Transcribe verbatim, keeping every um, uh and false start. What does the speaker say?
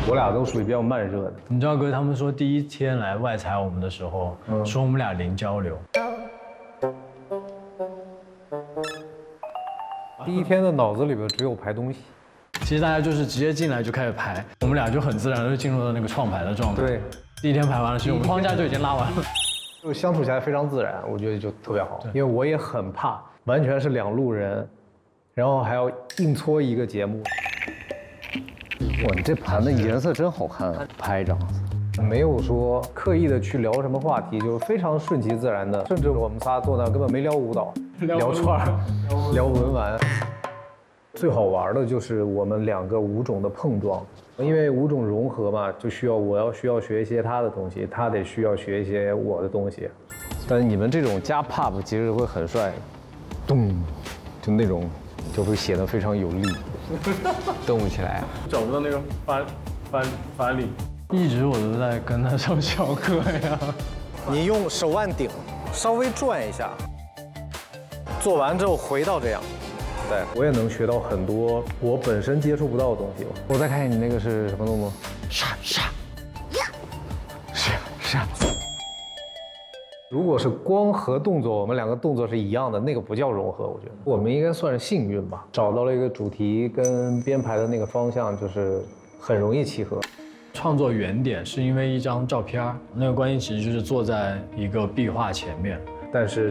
我俩都属于比较慢热的。 你知道哥他们说第一天来外采我们的时候，嗯、说我们俩零交流。 第一天的脑子里边只有排东西。 其实大家就是直接进来就开始排，我们俩就很自然的就进入了那个创排的状态。 对， 第一天排完了，其实我们框架就已经拉完了， 就相处起来非常自然，我觉得就特别好。因为我也很怕完全是两路人，然后还要硬搓一个节目。 哇，你这盘的颜色真好看啊！拍一张。 没有说刻意的去聊什么话题，就非常顺其自然的，甚至我们仨坐那根本没聊舞蹈，聊串儿，聊文玩。最好玩的就是我们两个舞种的碰撞，因为舞种融合嘛，就需要我要需要学一些他的东西，他得需要学一些我的东西。 但是你们这种加 pop 其实会很帅，咚，就那种就会显得非常有力，动起来。 找不到那个发发发力。一直我都在跟他上小课呀。 你用手腕顶，稍微转一下，做完之后回到这样。对，我也能学到很多我本身接触不到的东西。 我再看看你那个是什么动作？ 杀杀呀，杀杀。如果是光和动作，我们两个动作是一样的，那个不叫融合。我觉得我们应该算是幸运吧，找到了一个主题跟编排的那个方向，就是很容易契合。 创作原点是因为一张照片，那个观音其实就是坐在一个壁画前面， 但是